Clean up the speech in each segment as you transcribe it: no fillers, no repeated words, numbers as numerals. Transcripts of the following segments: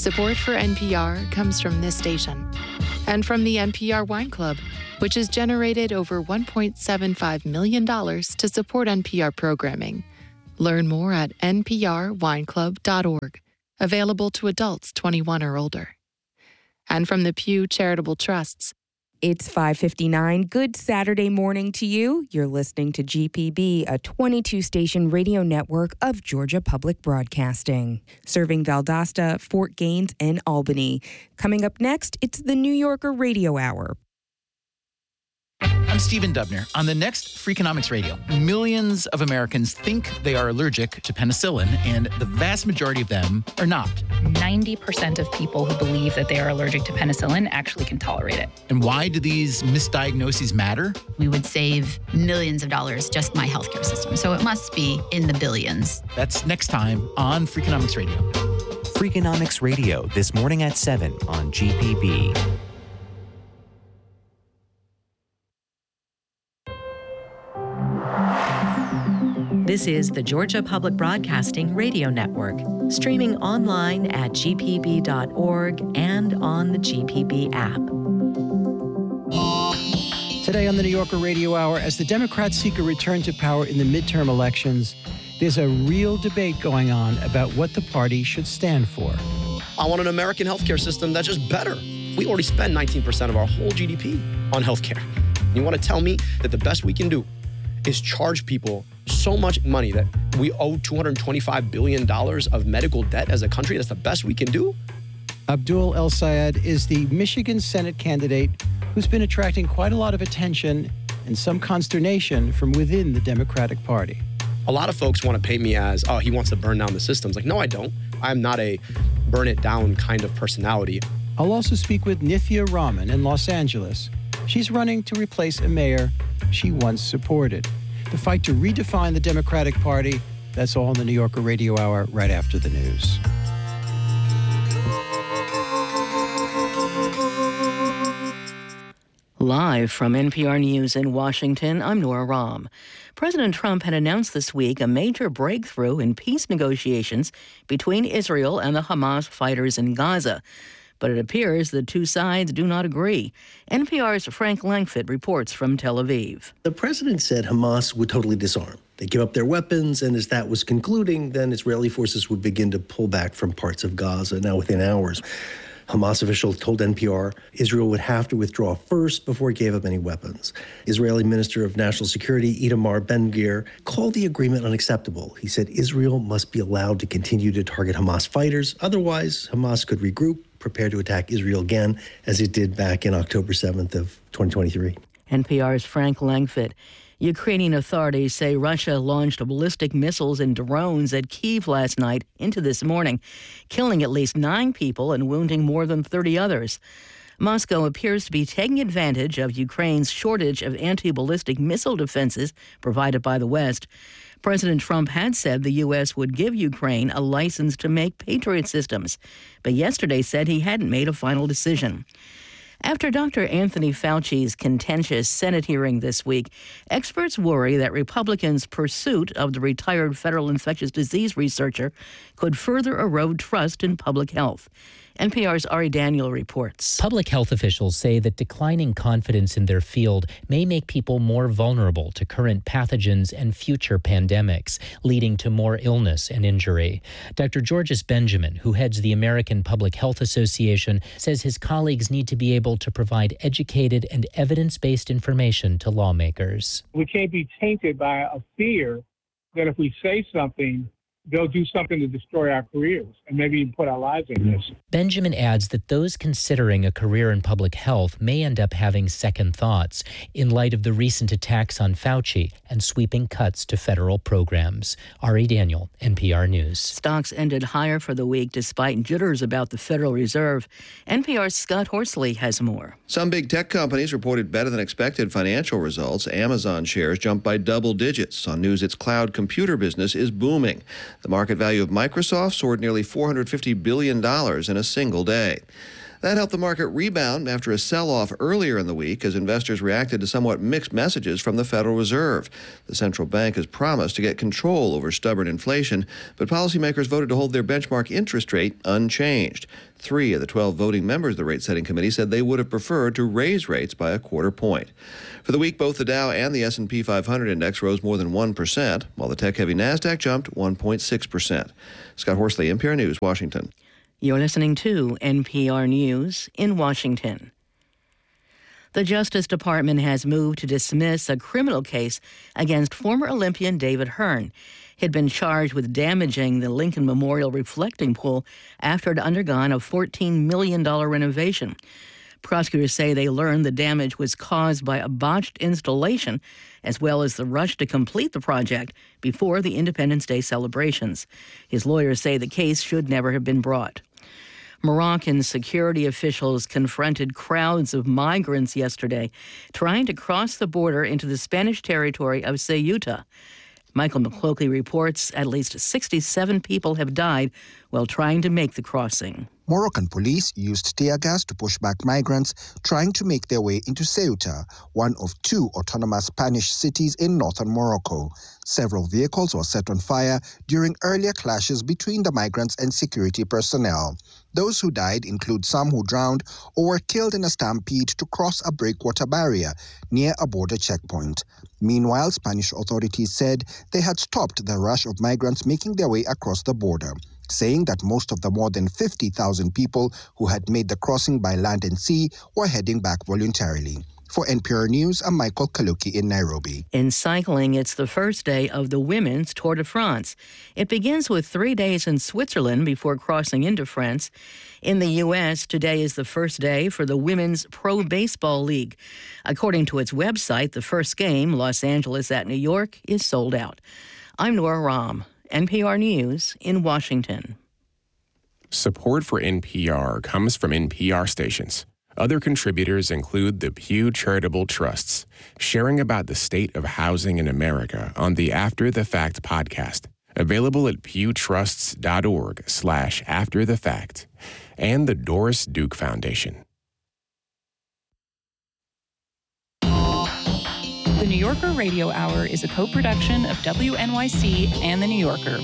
Support for NPR comes from this station and from the NPR Wine Club, which has generated over $1.75 million to support NPR programming. Learn more at nprwineclub.org, available to adults 21 or older. And from the Pew Charitable Trusts. It's 5:59. Good Saturday morning to you. You're listening to GPB, a 22-station radio network of Georgia Public Broadcasting, serving Valdosta, Fort Gaines, and Albany. Coming up next, it's the New Yorker Radio Hour. I'm Stephen Dubner. On the next Freakonomics Radio, millions of Americans think they are allergic to penicillin, and the vast majority of them are not. 90% of people who believe that they are allergic to penicillin actually can tolerate it. And why do these misdiagnoses matter? We would save millions of dollars, just my healthcare system. So it must be in the billions. That's next time on Freakonomics Radio. Freakonomics Radio, this morning at 7 on GPB. This is the Georgia Public Broadcasting Radio Network, streaming online at gpb.org and on the GPB app. Today on the New Yorker Radio Hour, as the Democrats seek a return to power in the midterm elections, there's a real debate going on about what the party should stand for. I want an American healthcare system that's just better. We already spend 19% of our whole GDP on healthcare. You want to tell me that the best we can do is charge people so much money that we owe $225 billion of medical debt as a country? That's the best we can do? Abdul El Sayed is the Michigan Senate candidate who's been attracting quite a lot of attention and some consternation from within the Democratic Party. A lot of folks want to paint me as, oh, he wants to burn down the systems. Like, no, I don't. I'm not a burn it down kind of personality. I'll also speak with Nithya Raman in Los Angeles. She's running to replace a mayor she once supported. The fight to redefine the Democratic Party, that's all in the New Yorker Radio Hour right after the news. Live from NPR News in Washington, I'm Nora Rahm. President Trump had announced this week a major breakthrough in peace negotiations between Israel and the Hamas fighters in Gaza. But it appears the two sides do not agree. NPR's Frank Langfitt reports from Tel Aviv. The president said Hamas would totally disarm. They'd give up their weapons, and as that was concluding, then Israeli forces would begin to pull back from parts of Gaza, now within hours. Hamas officials told NPR Israel would have to withdraw first before it gave up any weapons. Israeli Minister of National Security Itamar Ben-Gvir called the agreement unacceptable. He said Israel must be allowed to continue to target Hamas fighters. Otherwise, Hamas could regroup, prepare to attack Israel again, as it did back in October 7th of 2023. NPR's Frank Langfitt. Ukrainian authorities say Russia launched ballistic missiles and drones at Kyiv last night into this morning, killing at least 9 people and wounding more than 30 others. Moscow appears to be taking advantage of Ukraine's shortage of anti-ballistic missile defenses provided by the West. President Trump had said the U.S. would give Ukraine a license to make Patriot systems, but yesterday said he hadn't made a final decision. After Dr. Anthony Fauci's contentious Senate hearing this week, experts worry that Republicans' pursuit of the retired federal infectious disease researcher could further erode trust in public health. NPR's Ari Daniel reports. Public health officials say that declining confidence in their field may make people more vulnerable to current pathogens and future pandemics, leading to more illness and injury. Dr. Georges Benjamin, who heads the American Public Health Association, says his colleagues need to be able to provide educated and evidence-based information to lawmakers. We can't be tainted by a fear that if we say something, they'll do something to destroy our careers and maybe even put our lives in risk. Benjamin adds that those considering a career in public health may end up having second thoughts in light of the recent attacks on Fauci and sweeping cuts to federal programs. Ari Daniel, NPR News. Stocks ended higher for the week despite jitters about the Federal Reserve. NPR's Scott Horsley has more. Some big tech companies reported better than expected financial results. Amazon shares jumped by double digits on news its cloud computer business is booming. The market value of Microsoft soared nearly $450 billion in a single day. That helped the market rebound after a sell-off earlier in the week as investors reacted to somewhat mixed messages from the Federal Reserve. The central bank has promised to get control over stubborn inflation, but policymakers voted to hold their benchmark interest rate unchanged. 3 of the 12 voting members of the rate-setting committee said they would have preferred to raise rates by a quarter point. For the week, both the Dow and the S&P 500 index rose more than 1%, while the tech-heavy NASDAQ jumped 1.6%. Scott Horsley, NPR News, Washington. You're listening to NPR News in Washington. The Justice Department has moved to dismiss a criminal case against former Olympian David Hearn. He'd been charged with damaging the Lincoln Memorial reflecting pool after it had undergone a $14 million renovation. Prosecutors say they learned the damage was caused by a botched installation, as well as the rush to complete the project before the Independence Day celebrations. His lawyers say the case should never have been brought. Moroccan security officials confronted crowds of migrants yesterday trying to cross the border into the Spanish territory of Ceuta. Michael McCloskey reports at least 67 people have died while trying to make the crossing. Moroccan police used tear gas to push back migrants trying to make their way into Ceuta, one of 2 autonomous Spanish cities in northern Morocco. Several vehicles were set on fire during earlier clashes between the migrants and security personnel. Those who died include some who drowned or were killed in a stampede to cross a breakwater barrier near a border checkpoint. Meanwhile, Spanish authorities said they had stopped the rush of migrants making their way across the border, saying that most of the more than 50,000 people who had made the crossing by land and sea were heading back voluntarily. For NPR News, I'm Michael Kaluki in Nairobi. In cycling, it's the first day of the Women's Tour de France. It begins with 3 days in Switzerland before crossing into France. In the U.S., today is the first day for the Women's Pro Baseball League. According to its website, the first game, Los Angeles at New York, is sold out. I'm Nora Rahm, NPR News in Washington. Support for NPR comes from NPR stations. Other contributors include the Pew Charitable Trusts, sharing about the state of housing in America on the After the Fact podcast, available at pewtrusts.org/afterthefact, and the Doris Duke Foundation. The New Yorker Radio Hour is a co-production of WNYC and The New Yorker.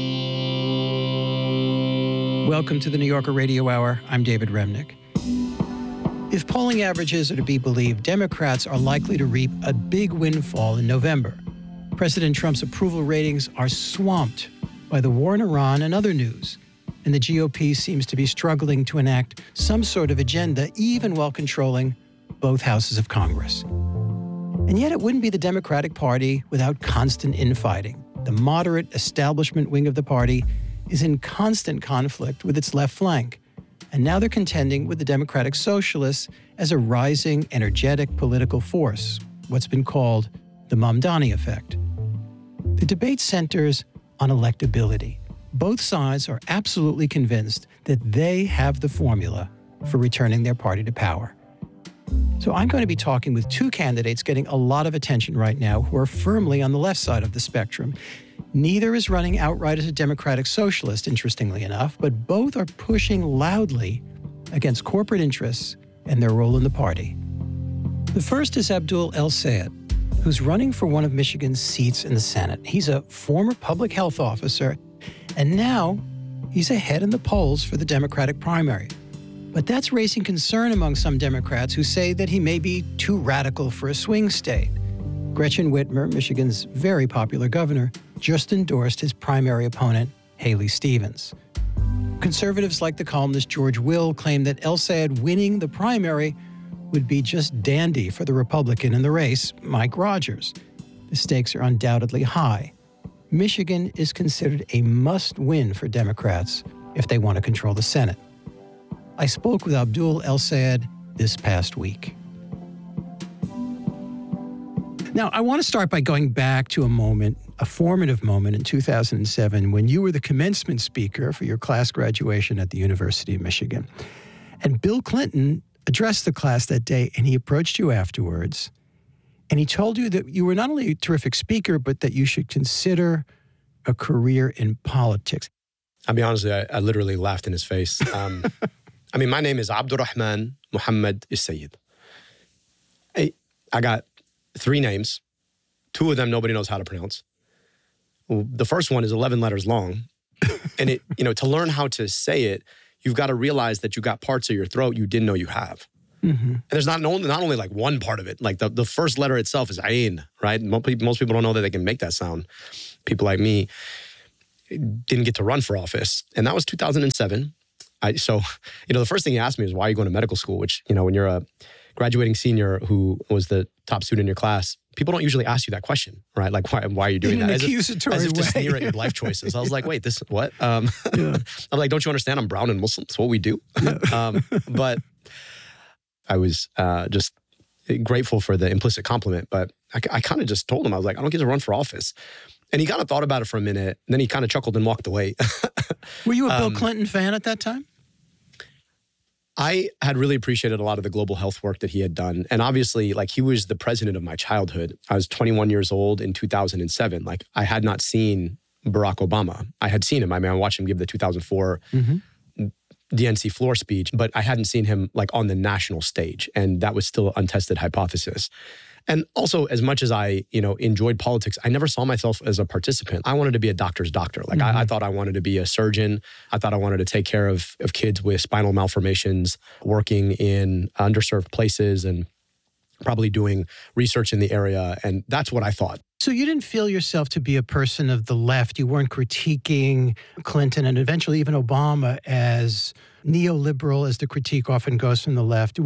Welcome to the New Yorker Radio Hour. I'm David Remnick. If polling averages are to be believed, Democrats are likely to reap a big windfall in November. President Trump's approval ratings are swamped by the war in Iran and other news, and the GOP seems to be struggling to enact some sort of agenda, even while controlling both houses of Congress. And yet it wouldn't be the Democratic Party without constant infighting. The moderate establishment wing of the party is in constant conflict with its left flank. And now they're contending with the Democratic Socialists as a rising, energetic political force, what's been called the Mamdani effect. The debate centers on electability. Both sides are absolutely convinced that they have the formula for returning their party to power. So I'm going to be talking with 2 candidates getting a lot of attention right now who are firmly on the left side of the spectrum. Neither is running outright as a Democratic Socialist, interestingly enough, but both are pushing loudly against corporate interests and their role in the party. The first is Abdul El-Sayed, who's running for one of Michigan's seats in the Senate. He's a former public health officer, and now he's ahead in the polls for the Democratic primary. But that's raising concern among some Democrats who say that he may be too radical for a swing state. Gretchen Whitmer, Michigan's very popular governor, just endorsed his primary opponent, Haley Stevens. Conservatives like the columnist George Will claim that El-Sayed winning the primary would be just dandy for the Republican in the race, Mike Rogers. The stakes are undoubtedly high. Michigan is considered a must-win for Democrats if they want to control the Senate. I spoke with Abdul El-Sayed this past week. Now, I want to start by going back to a formative moment in 2007 when you were the commencement speaker for your class graduation at the University of Michigan. And Bill Clinton addressed the class that day, and he approached you afterwards, and he told you that you were not only a terrific speaker, but that you should consider a career in politics. I'll be honest with you, I literally laughed in his face. I mean, my name is Abdurrahman Muhammad Al-Sayed. I got 3 names. 2 of them nobody knows how to pronounce. The first one is 11 letters long. And it, to learn how to say it, you've got to realize that you got parts of your throat you didn't know you have. Mm-hmm. And there's not only like one part of it. Like the first letter itself is Ain, right? Most people don't know that they can make that sound. People like me didn't get to run for office. And that was 2007. So the first thing he asked me was, why are you going to medical school? Which, when you're a graduating senior who was the top student in your class, people don't usually ask you that question, right? Like, why are you doing in that? An accusatory as if way. to sneer at your life choices. I was like, wait, this what? I'm like, don't you understand? I'm brown and Muslim. It's what we do. Yeah. But I was just grateful for the implicit compliment. But I kind of just told him, I was like, I don't get to run for office. And he kind of thought about it for a minute. And then he kind of chuckled and walked away. Were you a Bill Clinton fan at that time? I had really appreciated a lot of the global health work that he had done. And obviously, like, he was the president of my childhood. I was 21 years old in 2007. Like, I had not seen Barack Obama. I had seen him. I watched him give the 2004 DNC floor speech, but I hadn't seen him like on the national stage. And that was still an untested hypothesis. And also, as much as I, enjoyed politics, I never saw myself as a participant. I wanted to be a doctor's doctor. Like, I thought I wanted to be a surgeon. I thought I wanted to take care of kids with spinal malformations, working in underserved places and probably doing research in the area. And that's what I thought. So you didn't feel yourself to be a person of the left. You weren't critiquing Clinton and eventually even Obama as neoliberal, as the critique often goes from the left.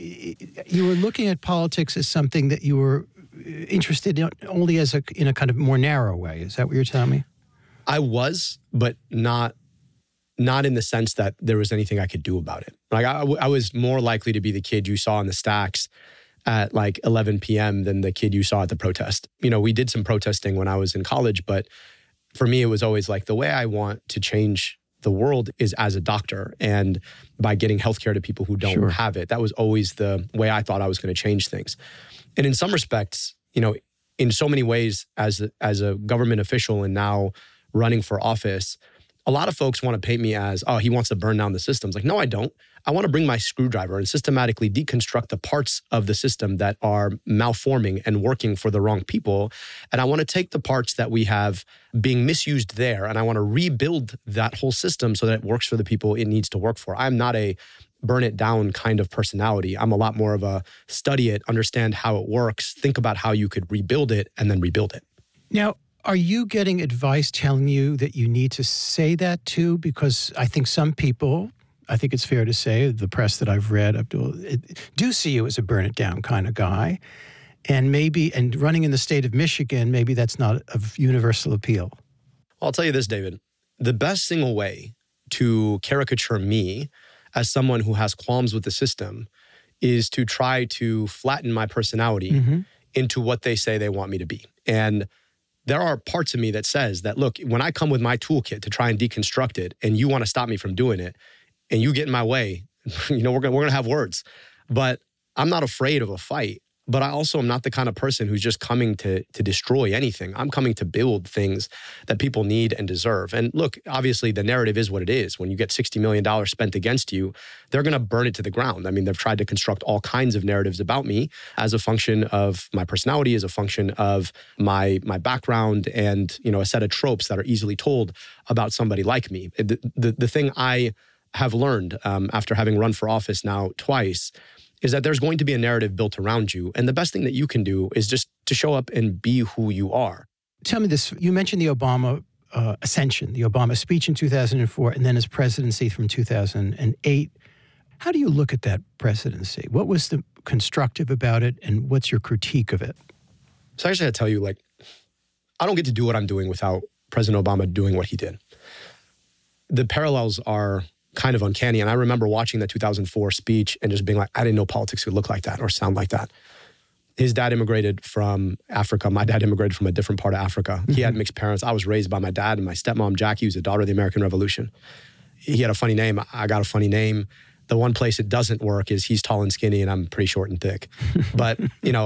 You were looking at politics as something that you were interested in only in a kind of more narrow way. Is that what you're telling me? I was, but not in the sense that there was anything I could do about it. Like I was more likely to be the kid you saw in the stacks at like 11 p.m. than the kid you saw at the protest. We did some protesting when I was in college, but for me, it was always like the way I want to change the world is as a doctor and by getting healthcare to people who don't have it. That was always the way I thought I was going to change things. And in some respects, in so many ways as a government official and now running for office, a lot of folks want to paint me as, oh, he wants to burn down the systems. Like, no, I don't. I want to bring my screwdriver and systematically deconstruct the parts of the system that are malforming and working for the wrong people. And I want to take the parts that we have being misused there, and I want to rebuild that whole system so that it works for the people it needs to work for. I'm not a burn it down kind of personality. I'm a lot more of a study it, understand how it works, think about how you could rebuild it, and then rebuild it. Now, are you getting advice telling you that you need to say that too? Because I think some people, I think it's fair to say, the press that I've read, Abdul, do see you as a burn it down kind of guy. And running in the state of Michigan, maybe that's not of universal appeal. Well, I'll tell you this, David. The best single way to caricature me as someone who has qualms with the system is to try to flatten my personality into what they say they want me to be. And there are parts of me that says that, look, when I come with my toolkit to try and deconstruct it and you want to stop me from doing it and you get in my way, we're going to have words. But I'm not afraid of a fight. But I also am not the kind of person who's just coming to destroy anything. I'm coming to build things that people need and deserve. And look, obviously the narrative is what it is. When you get $60 million spent against you, they're going to burn it to the ground. I mean, they've tried to construct all kinds of narratives about me as a function of my personality, as a function of my background, and a set of tropes that are easily told about somebody like me. The thing I have learned after having run for office now twice is that there's going to be a narrative built around you. And the best thing that you can do is just to show up and be who you are. Tell me this. You mentioned the Obama ascension, the Obama speech in 2004, and then his presidency from 2008. How do you look at that presidency? What was the constructive about it, and what's your critique of it? So I actually had to tell you, I don't get to do what I'm doing without President Obama doing what he did. The parallels are kind of uncanny. And I remember watching that 2004 speech and just being like, I didn't know politics could look like that or sound like that. His dad immigrated from Africa. My dad immigrated from a different part of Africa. He had mixed parents. I was raised by my dad and my stepmom, Jackie, who's the daughter of the American Revolution. He had a funny name. I got a funny name. The one place it doesn't work is he's tall and skinny and I'm pretty short and thick. But,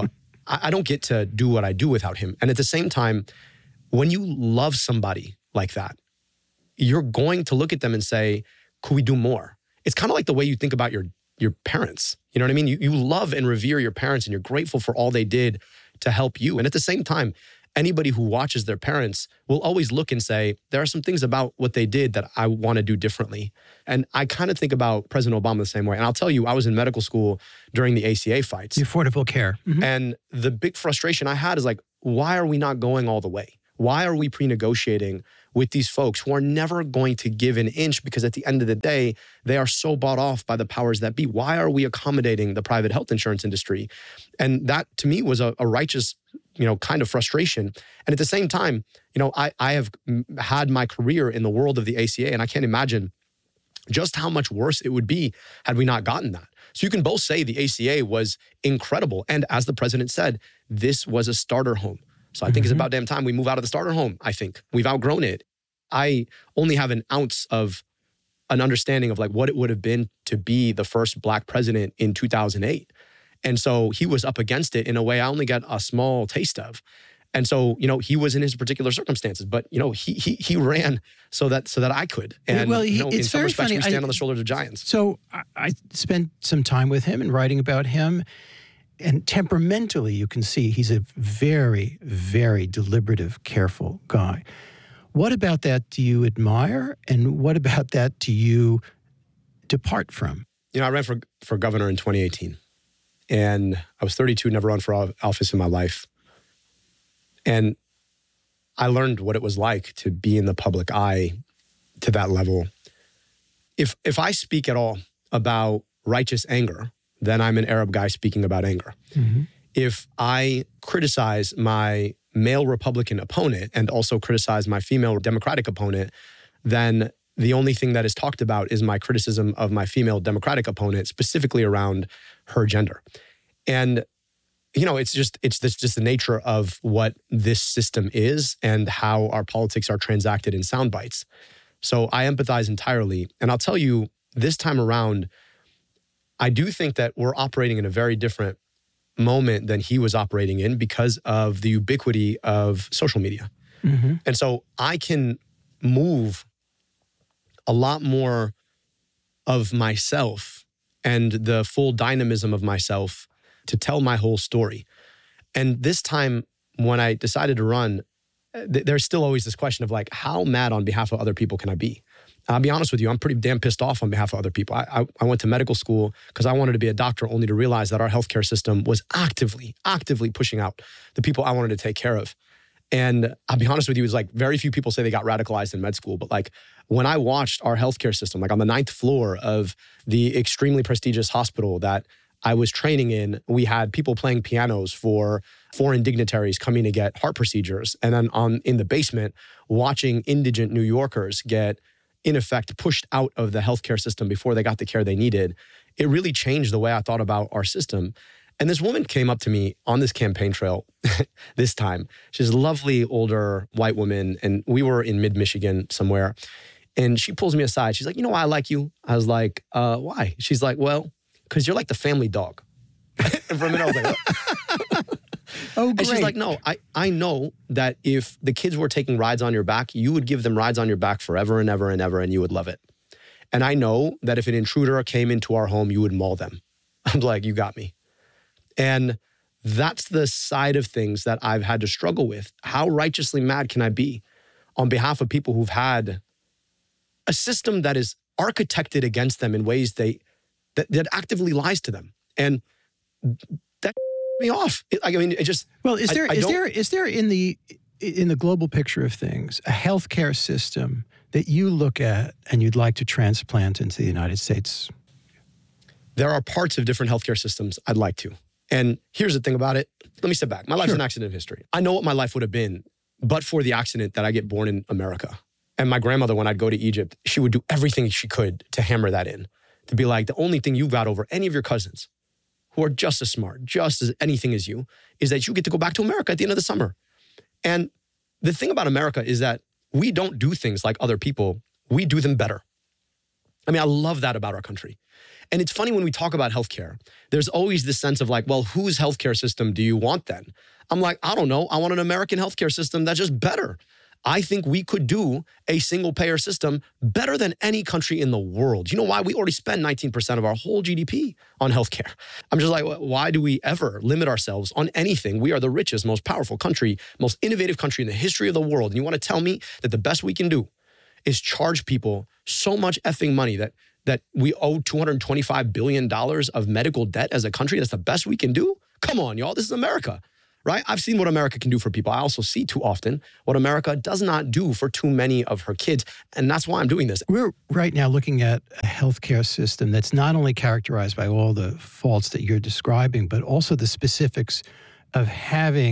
I don't get to do what I do without him. And at the same time, when you love somebody like that, you're going to look at them and say, could we do more? it's kind of like the way you think about your parents. You know what I mean? You love and revere your parents and you're grateful for all they did to help you. And at the same time, anybody who watches their parents will always look and say, there are some things about what they did that I want to do differently. And I kind of think about President Obama the same way. And I'll tell you, I was in medical school during the ACA fights. The Affordable Care. Mm-hmm. And the big frustration I had is like, why are we not going all the way? Why are we pre-negotiating with these folks who are never going to give an inch because at the end of the day, they are so bought off by the powers that be? Why are we accommodating the private health insurance industry? And that to me was a righteous, kind of frustration. And at the same time, I have had my career in the world of the ACA, and I can't imagine just how much worse it would be had we not gotten that. So you can both say the ACA was incredible. And as the president said, this was a starter home. So I think it's about damn time we move out of the starter home, I think. We've outgrown it. I only have an ounce of an understanding of like what it would have been to be the first Black president in 2008. And so he was up against it in a way I only got a small taste of. And so, he was in his particular circumstances, but, he ran so that I could. And, in some respects, we stand on the shoulders of giants. So I spent some time with him and writing about him. And temperamentally, you can see he's a very, very deliberative, careful guy. What about that do you admire? And what about that do you depart from? I ran for governor in 2018. And I was 32, never run for office in my life. And I learned what it was like to be in the public eye to that level. If I speak at all about righteous anger, then I'm an Arab guy speaking about anger. Mm-hmm. If I criticize my male Republican opponent and also criticize my female Democratic opponent, then the only thing that is talked about is my criticism of my female Democratic opponent, specifically around her gender. And, it's just the nature of what this system is and how our politics are transacted in sound bites. So I empathize entirely. And I'll tell you, this time around, I do think that we're operating in a very different moment than he was operating in because of the ubiquity of social media. Mm-hmm. And so I can move a lot more of myself and the full dynamism of myself to tell my whole story. And this time when I decided to run, there's still always this question of like, how mad on behalf of other people can I be? I'll be honest with you, I'm pretty damn pissed off on behalf of other people. I went to medical school because I wanted to be a doctor only to realize that our healthcare system was actively pushing out the people I wanted to take care of. And I'll be honest with you, it's like very few people say they got radicalized in med school. But like when I watched our healthcare system, like on the 9th floor of the extremely prestigious hospital that I was training in, we had people playing pianos for foreign dignitaries coming to get heart procedures. And then in the basement, watching indigent New Yorkers get, in effect, pushed out of the healthcare system before they got the care they needed. It really changed the way I thought about our system. And this woman came up to me on this campaign trail this time. She's a lovely older white woman, and we were in mid-Michigan somewhere. And she pulls me aside. She's like, you know why I like you? I was like, why? She's like, well, because you're like the family dog. And for a minute, I was like, oh. Oh, great. And she's like, no, I know that if the kids were taking rides on your back, you would give them rides on your back forever and ever and ever, and you would love it. And I know that if an intruder came into our home, you would maul them. I'm like, you got me. And that's the side of things that I've had to struggle with. How righteously mad can I be on behalf of people who've had a system that is architected against them in ways that actively lies to them? And that me off. It just. Well, is there in the global picture of things a healthcare system that you look at and you'd like to transplant into the United States? There are parts of different healthcare systems I'd like to. And here's the thing about it. Let me step back. My life's an accident of history. I know what my life would have been, but for the accident that I get born in America. And my grandmother, when I'd go to Egypt, she would do everything she could to hammer that in. To be like, the only thing you've got over any of your cousins who are just as smart, just as anything as you, is that you get to go back to America at the end of the summer. And the thing about America is that we don't do things like other people. We do them better. I mean, I love that about our country. And it's funny when we talk about healthcare, there's always this sense of like, well, whose healthcare system do you want then? I'm like, I don't know. I want an American healthcare system that's just better. I think we could do a single payer system better than any country in the world. You know why? We already spend 19% of our whole GDP on healthcare. I'm just like, why do we ever limit ourselves on anything? We are the richest, most powerful country, most innovative country in the history of the world. And you want to tell me that the best we can do is charge people so much effing money that we owe $225 billion of medical debt as a country? That's the best we can do? Come on, y'all. This is America. Right? I've seen what America can do for people. I also see too often what America does not do for too many of her kids. And that's why I'm doing this. We're right now looking at a healthcare system that's not only characterized by all the faults that you're describing, but also the specifics of having